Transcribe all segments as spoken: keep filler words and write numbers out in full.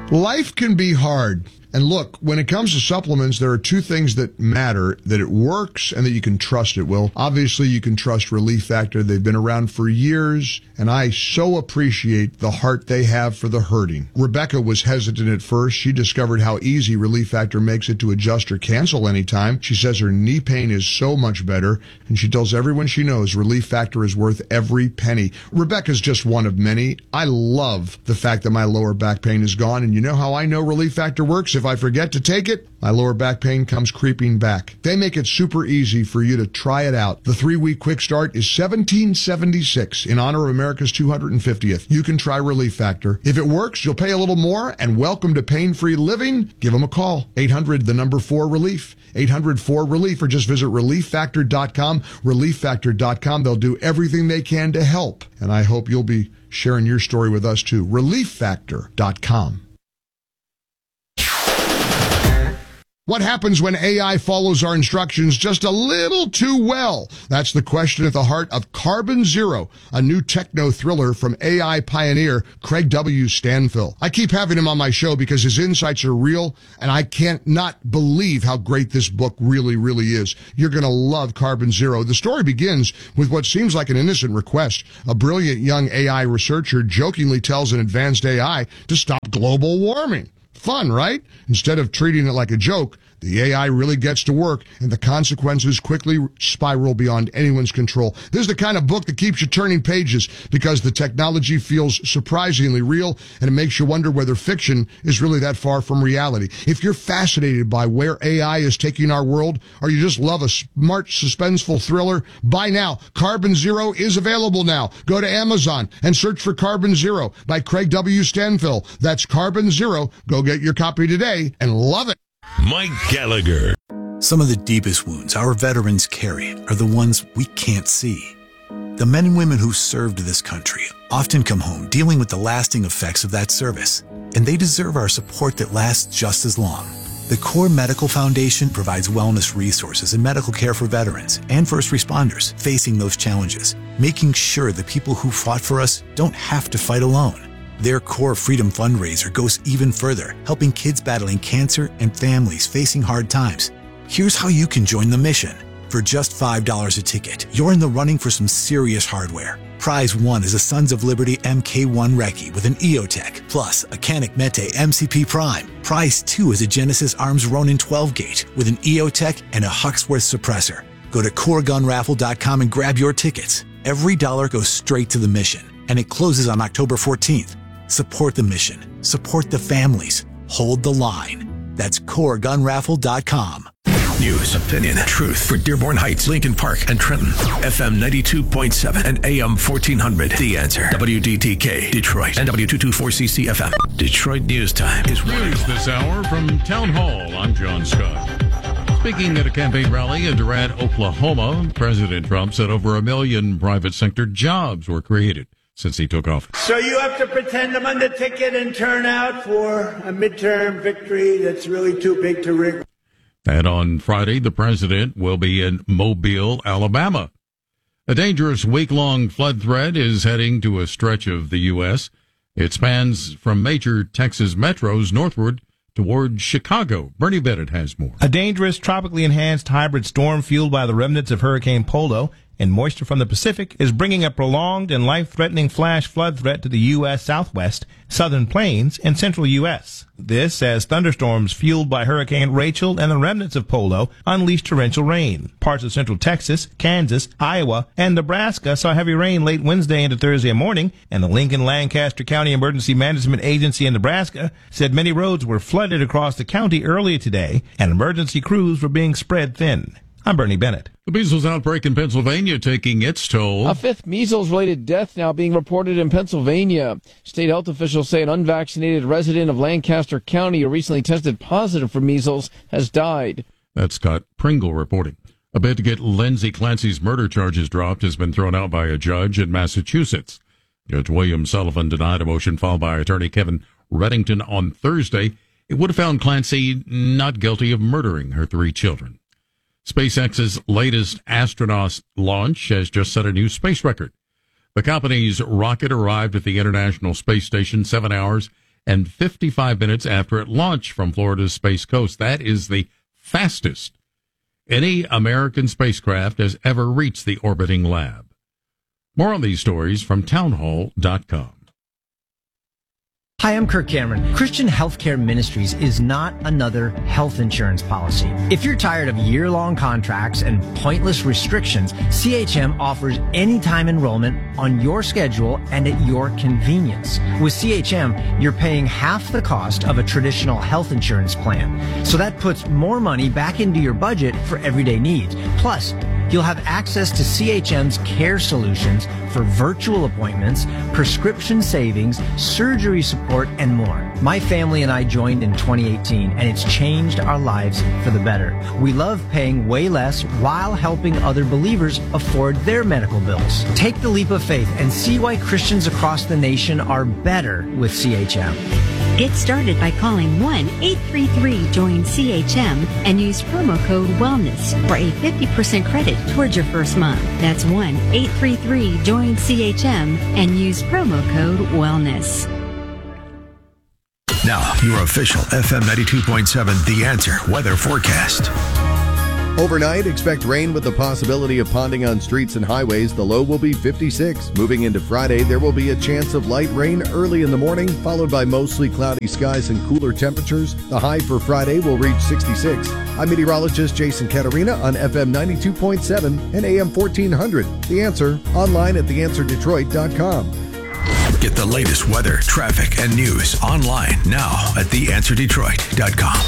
Life can be hard. And look, when it comes to supplements, there are two things that matter, that it works and that you can trust it. Well, obviously you can trust Relief Factor. They've been around for years, and I so appreciate the heart they have for the hurting. Rebecca was hesitant at first. She discovered how easy Relief Factor makes it to adjust or cancel anytime. She says her knee pain is so much better, and she tells everyone she knows Relief Factor is worth every penny. Rebecca's just one of many. I love the fact that my lower back pain is gone, and you know how I know Relief Factor works? If I forget to take it, my lower back pain comes creeping back. They make it super easy for you to try it out. The three-week quick start is seventeen seventy-six in honor of America's two hundred fiftieth. You can try Relief Factor. If it works, you'll pay a little more, and welcome to pain-free living. Give them a call. eight hundred, the number four, relief. eight hundred four relief, or just visit relief factor dot com. relief factor dot com. They'll do everything they can to help, and I hope you'll be sharing your story with us too. relief factor dot com. What happens when A I follows our instructions just a little too well? That's the question at the heart of Carbon Zero, a new techno thriller from A I pioneer Craig W. Stanfill. I keep having him on my show because his insights are real, and I can't not believe how great this book really, really is. You're going to love Carbon Zero. The story begins with what seems like an innocent request. A brilliant young A I researcher jokingly tells an advanced A I to stop global warming. Fun, right? Instead of treating it like a joke, the A I really gets to work, and the consequences quickly spiral beyond anyone's control. This is the kind of book that keeps you turning pages because the technology feels surprisingly real, and it makes you wonder whether fiction is really that far from reality. If you're fascinated by where A I is taking our world, or you just love a smart, suspenseful thriller, buy now. Carbon Zero is available now. Go to Amazon and search for Carbon Zero by Craig W. Stanfill. That's Carbon Zero. Go get your copy today and love it. Mike Gallagher. Some of the deepest wounds our veterans carry are the ones we can't see. The men and women who served this country often come home dealing with the lasting effects of that service, and they deserve our support that lasts just as long. The Core Medical Foundation provides wellness resources and medical care for veterans and first responders facing those challenges, making sure the people who fought for us don't have to fight alone. Their Core Freedom fundraiser goes even further, helping kids battling cancer and families facing hard times. Here's how you can join the mission. For just five dollars a ticket, you're in the running for some serious hardware. Prize one is a Sons of Liberty M K one Recce with an EOTech, plus a Canik Mete M C P Prime. Prize two is a Genesis Arms Ronin twelve gauge with an EOTech and a Huxworth suppressor. Go to core gun raffle dot com and grab your tickets. Every dollar goes straight to the mission, and it closes on October fourteenth. Support the mission. Support the families. Hold the line. That's core gun raffle dot com. News, opinion, truth for Dearborn Heights, Lincoln Park, and Trenton. F M ninety-two point seven and A M fourteen hundred. The Answer. W D T K, Detroit, and W two twenty-four C C F M. Detroit News Time is news this hour from Town Hall. I'm John Scott. Speaking at a campaign rally in Durant, Oklahoma, President Trump said over a million private sector jobs were created since he took office. So you have to pretend I'm on the ticket and turn out for a midterm victory that's really too big to rig. And on Friday, the president will be in Mobile, Alabama. A dangerous week-long flood threat is heading to a stretch of the U S. It spans from major Texas metros northward toward Chicago. Bernie Bennett has more. A dangerous, tropically enhanced hybrid storm fueled by the remnants of Hurricane Polo and moisture from the Pacific is bringing a prolonged and life-threatening flash flood threat to the U S Southwest, Southern Plains, and Central U S. This as thunderstorms fueled by Hurricane Rachel and the remnants of Polo unleashed torrential rain. Parts of central Texas, Kansas, Iowa, and Nebraska saw heavy rain late Wednesday into Thursday morning, and the Lincoln-Lancaster County Emergency Management Agency in Nebraska said many roads were flooded across the county earlier today, and emergency crews were being spread thin. I'm Bernie Bennett. The measles outbreak in Pennsylvania taking its toll. A fifth measles-related death now being reported in Pennsylvania. State health officials say an unvaccinated resident of Lancaster County who recently tested positive for measles has died. That's Scott Pringle reporting. A bid to get Lindsay Clancy's murder charges dropped has been thrown out by a judge in Massachusetts. Judge William Sullivan denied a motion filed by attorney Kevin Reddington on Thursday. It would have found Clancy not guilty of murdering her three children. SpaceX's latest astronaut launch has just set a new space record. The company's rocket arrived at the International Space Station seven hours and fifty-five minutes after it launched from Florida's Space Coast. That is the fastest any American spacecraft has ever reached the orbiting lab. More on these stories from townhall dot com. Hi, I'm Kirk Cameron. Christian Healthcare Ministries is not another health insurance policy. If you're tired of year-long contracts and pointless restrictions, C H M offers anytime enrollment on your schedule and at your convenience. With C H M, you're paying half the cost of a traditional health insurance plan. So that puts more money back into your budget for everyday needs. Plus, you'll have access to C H M's care solutions for virtual appointments, prescription savings, surgery support, and more. My family and I joined in twenty eighteen, and it's changed our lives for the better. We love paying way less while helping other believers afford their medical bills. Take the leap of faith and see why Christians across the nation are better with C H M. Get started by calling one eight three three join C H M and use promo code WELLNESS for a fifty percent credit towards your first month. That's one eight three three join C H M and use promo code WELLNESS. Now, your official F M ninety-two point seven The Answer weather forecast. Overnight, expect rain with the possibility of ponding on streets and highways. The low will be fifty-six. Moving into Friday, there will be a chance of light rain early in the morning, followed by mostly cloudy skies and cooler temperatures. The high for Friday will reach sixty-six. I'm meteorologist Jason Caterina on F M ninety-two point seven and A M fourteen hundred. The Answer, online at the answer detroit dot com. Get the latest weather, traffic, and news online now at the answer detroit dot com.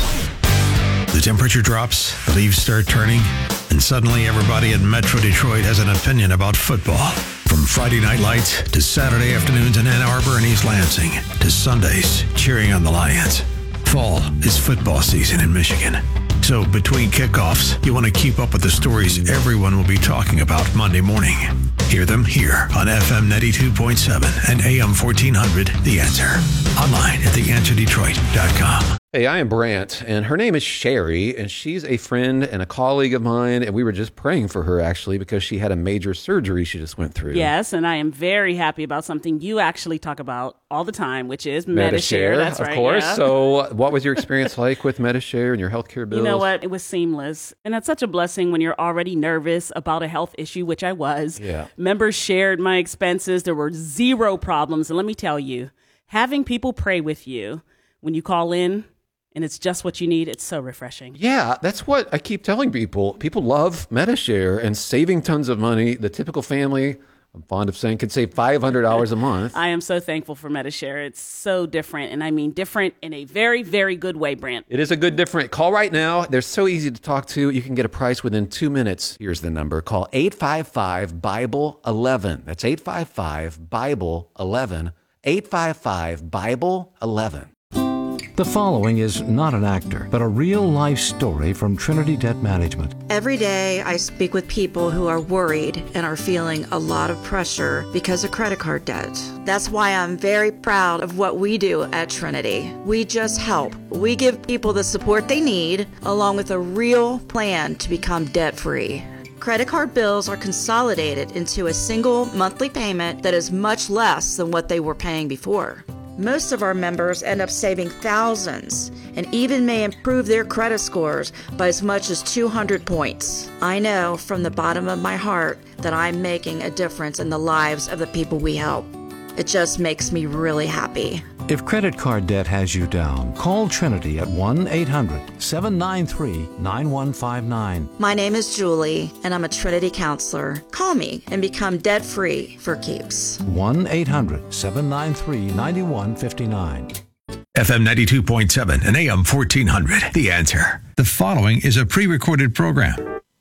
The temperature drops, the leaves start turning, and suddenly everybody in Metro Detroit has an opinion about football. From Friday night lights to Saturday afternoons in Ann Arbor and East Lansing to Sundays cheering on the Lions. Fall is football season in Michigan. So between kickoffs, you want to keep up with the stories everyone will be talking about Monday morning. Hear them here on F M ninety-two point seven and A M fourteen hundred, The Answer. Online at the answer detroit dot com. Hey, I am Brant, and her name is Sherry, and she's a friend and a colleague of mine, and we were just praying for her, actually, because she had a major surgery she just went through. Yes, and I am very happy about something you actually talk about all the time, which is Medi-Share. Medi-Share, That's of right, course. yeah. So what was your experience like with Medi-Share and your healthcare bills? You know what? It was seamless, and that's such a blessing when you're already nervous about a health issue, which I was. Yeah. Members shared my expenses. There were zero problems, and let me tell you, having people pray with you when you call in, and it's just what you need, it's so refreshing. Yeah, that's what I keep telling people. People love Medi-Share and saving tons of money. The typical family, I'm fond of saying, could save five hundred dollars a month. I am so thankful for Medi-Share. It's so different, and I mean different in a very, very good way, Brant. It is a good different. Call right now. They're so easy to talk to. You can get a price within two minutes. Here's the number. Call eight five five Bible eleven. That's eight five five Bible eleven. eight five five Bible eleven. The following is not an actor, but a real-life story from Trinity Debt Management. Every day I speak with people who are worried and are feeling a lot of pressure because of credit card debt. That's why I'm very proud of what we do at Trinity. We just help. We give people the support they need, along with a real plan to become debt-free. Credit card bills are consolidated into a single monthly payment that is much less than what they were paying before. Most of our members end up saving thousands and even may improve their credit scores by as much as two hundred points. I know from the bottom of my heart that I'm making a difference in the lives of the people we help. It just makes me really happy. If credit card debt has you down, call Trinity at one eight hundred seven nine three nine one five nine. My name is Julie, and I'm a Trinity counselor. Call me and become debt-free for keeps. one eight hundred seven nine three nine one five nine. F M ninety-two point seven and A M fourteen hundred, The Answer. The following is a pre-recorded program.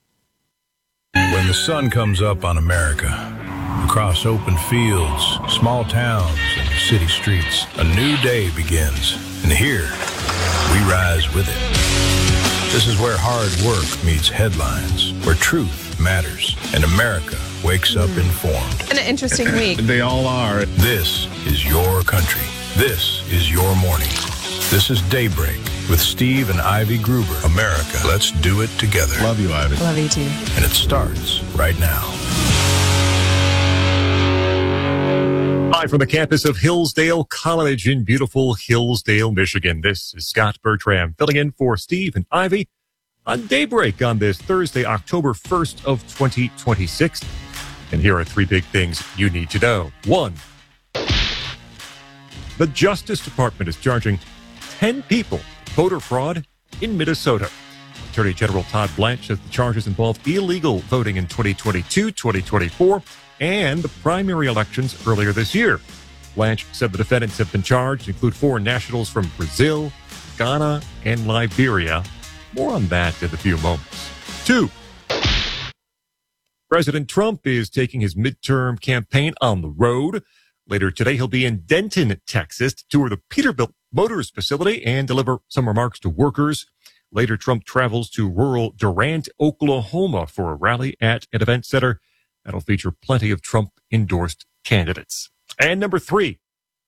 When the sun comes up on America, across open fields, small towns, and city streets, a new day begins. And here, we rise with it. This is where hard work meets headlines, where truth matters, and America wakes up informed. An interesting week. They all are. This is your country. This is your morning. This is Daybreak with Steve and Ivy Gruber. America, let's do it together. Love you, Ivy. Love you too. And it starts right now. Live from the campus of Hillsdale College in beautiful Hillsdale, Michigan. This is Scott Bertram filling in for Steve and Ivy on Daybreak on this Thursday, October first of twenty twenty-six. And here are three big things you need to know. One, the Justice Department is charging ten people voter fraud in Minnesota. Attorney General Todd Blanche says the charges involve illegal voting in twenty twenty-two, twenty twenty-four, and the primary elections earlier this year. Blanche said the defendants have been charged include foreign nationals from Brazil, Ghana, and Liberia. More on that in a few moments. Two, President Trump is taking his midterm campaign on the road. Later today, he'll be in Denton, Texas, to tour the Peterbilt Motors facility and deliver some remarks to workers. Later, Trump travels to rural Durant, Oklahoma for a rally at an event center that'll feature plenty of Trump-endorsed candidates. And number three,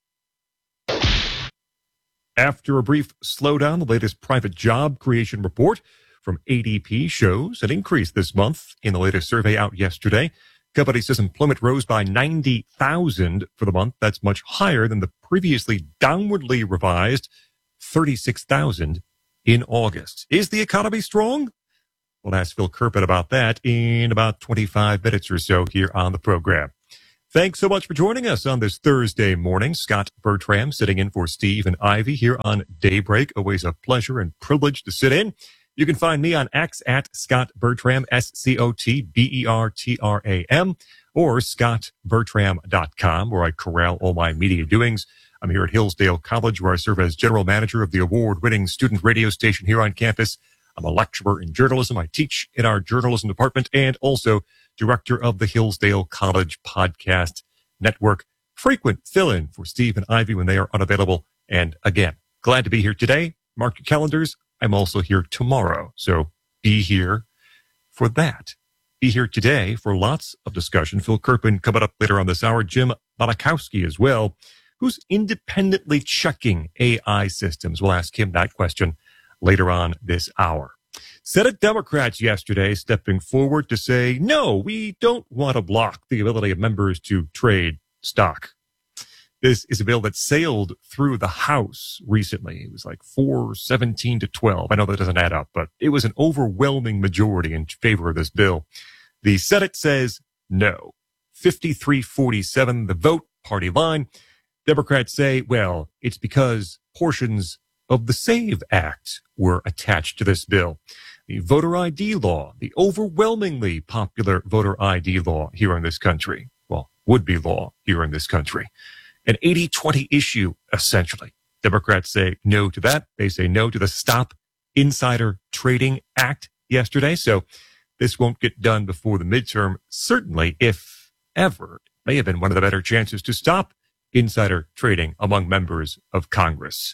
after a brief slowdown, the latest private job creation report from A D P shows an increase this month in the latest survey out yesterday. Company says employment rose by ninety thousand for the month. That's much higher than the previously downwardly revised thirty-six thousand in August. Is the economy strong? We'll ask Phil Kerpen about that in about twenty-five minutes or so here on the program. Thanks so much for joining us on this Thursday morning. Scott Bertram sitting in for Steve and Ivy here on Daybreak. Always a pleasure and privilege to sit in. You can find me on X at Scott Bertram, S C O T B E R T R A M, or scott bertram dot com, where I corral all my media doings. I'm here at Hillsdale College, where I serve as general manager of the award-winning student radio station here on campus. I'm a lecturer in journalism. I teach in our journalism department and also director of the Hillsdale College Podcast Network. Frequent fill-in for Steve and Ivy when they are unavailable. And again, glad to be here today. Mark your calendars. I'm also here tomorrow, so be here for that. Be here today for lots of discussion. Phil Kerpen coming up later on this hour. Jim Bonakowski as well, who's independently checking A I systems. We'll ask him that question later on this hour. Senate Democrats yesterday stepping forward to say, no, we don't want to block the ability of members to trade stock. This is a bill that sailed through the House recently. It was like four seventeen to twelve. I know that doesn't add up, but it was an overwhelming majority in favor of this bill. The Senate says no. fifty-three forty-seven, the vote, party line. Democrats say, well, it's because portions of the SAVE Act were attached to this bill. The voter I D law, the overwhelmingly popular voter I D law here in this country. Well, would-be law here in this country. An eighty twenty issue, essentially. Democrats say no to that. They say no to the Stop Insider Trading Act yesterday. So this won't get done before the midterm. Certainly, if ever, it may have been one of the better chances to stop insider trading among members of Congress.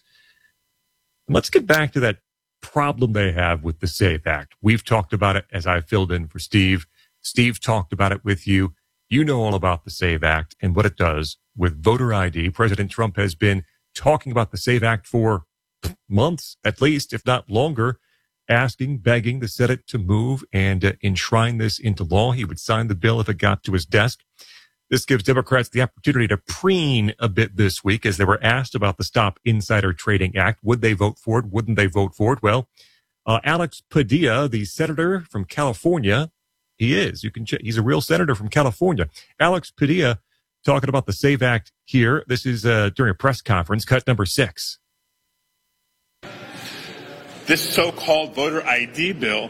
And let's get back to that problem they have with the SAVE Act. We've talked about it as I filled in for Steve. Steve talked about it with you. You know all about the SAVE Act and what it does with voter I D. President Trump has been talking about the SAVE Act for months, at least, if not longer, asking, begging the Senate to move and uh, enshrine this into law. He would sign the bill if it got to his desk. This gives Democrats the opportunity to preen a bit this week as they were asked about the Stop Insider Trading Act. Would they vote for it? Wouldn't they vote for it? Well, uh, Alex Padilla, the senator from California, he is. You can check. He's a real senator from California. Alex Padilla talking about the SAVE Act here. This is uh, during a press conference, cut number six. This so-called voter I D bill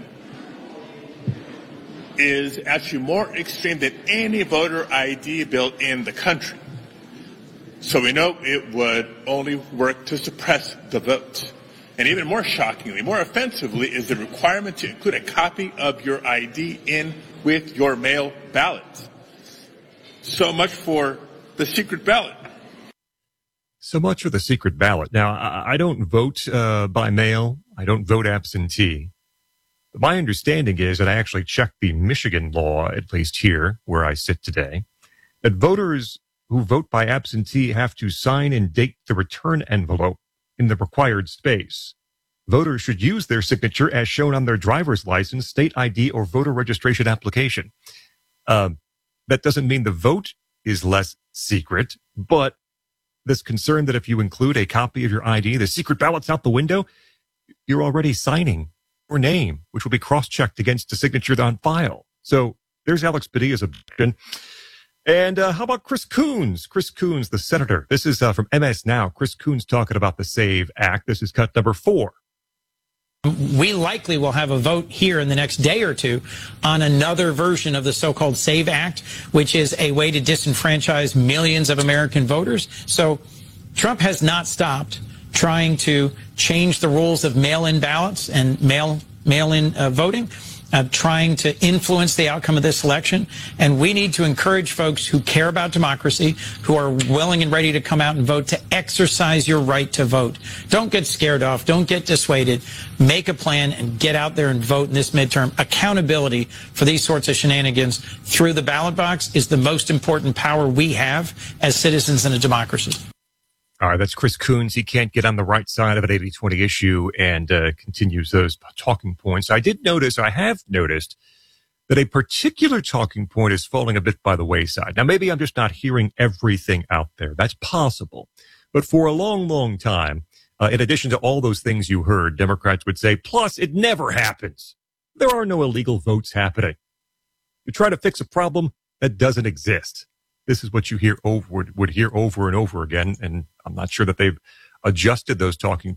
is actually more extreme than any voter I D bill in the country. So we know it would only work to suppress the vote. And even more shockingly, more offensively, is the requirement to include a copy of your I D in with your mail ballot. So much for the secret ballot. So much for the secret ballot. Now, I, I don't vote uh, by mail. I don't vote absentee. But my understanding is that I actually checked the Michigan law, at least here where I sit today, that voters who vote by absentee have to sign and date the return envelope in the required space. Voters should use their signature as shown on their driver's license, state I D, or voter registration application. Uh, that doesn't mean the vote is less secret. But this concern that if you include a copy of your I D, the secret ballot's out the window, you're already signing your name, which will be cross-checked against the signature on file. So there's Alex Padilla's objection. And uh, how about Chris Coons? Chris Coons, the senator. This is uh, from M S Now. Chris Coons talking about the SAVE Act. This is cut number four. We likely will have a vote here in the next day or two on another version of the so-called SAVE Act, which is a way to disenfranchise millions of American voters. So Trump has not stopped trying to change the rules of mail-in ballots and mail, mail-in uh, voting, uh, trying to influence the outcome of this election. And we need to encourage folks who care about democracy, who are willing and ready to come out and vote, to exercise your right to vote. Don't get scared off. Don't get dissuaded. Make a plan and get out there and vote in this midterm. Accountability for these sorts of shenanigans through the ballot box is the most important power we have as citizens in a democracy. All right, that's Chris Coons. He can't get on the right side of an eighty twenty issue and uh, continues those talking points. I did notice, I have noticed, that a particular talking point is falling a bit by the wayside. Now, maybe I'm just not hearing everything out there. That's possible. But for a long, long time, uh, in addition to all those things you heard, Democrats would say, plus, it never happens. There are no illegal votes happening. You try to fix a problem that doesn't exist. This is what you hear over, would hear over and over again, and I'm not sure that they've adjusted those talking